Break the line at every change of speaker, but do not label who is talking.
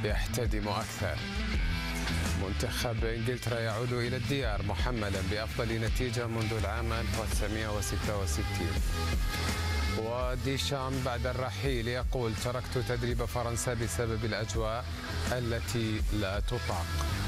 يحتدم أكثر. منتخب إنجلترا يعود إلى الديار محملا بأفضل نتيجة منذ العام 1966. وديشام بعد الرحيل يقول: تركت تدريب فرنسا بسبب الأجواء التي لا تطاق.